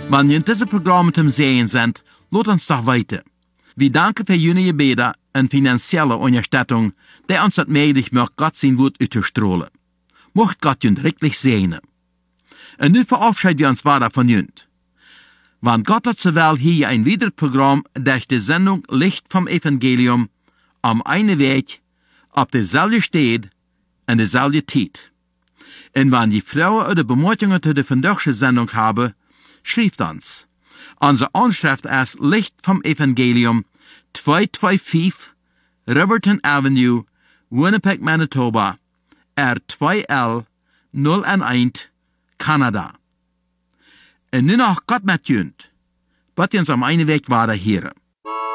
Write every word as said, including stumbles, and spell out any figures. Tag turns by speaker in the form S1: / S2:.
S1: Wenn ihr in diesem Programm zum Sehen seid, lasst uns doch weiter. Wir danken für Ihre Gebete und finanzielle Unterstützung, die uns das möglich macht, Gott sein Wort auszustrahlen. Mocht Gott uns wirklich segnen. Und nun verabschieden wir uns weiter von Ihnen. Wann Gott hat zur Welt hier ein weiteres Programm durch die Sendung Licht vom Evangelium am einen Weg, auf derselben Stelle und derselben Zeit. Und wenn die Frauen oder Bemerkungen zu der vandaagse Sendung haben, schreibt uns. Unsere Anschrift ist Licht vom Evangelium, zweihunderfünfundzwanzig Riverton Avenue, Winnipeg, Manitoba, R zwei L null eins, Kanada. Und nun noch Gott mit Jünd, wird uns am einen Weg weiter hören.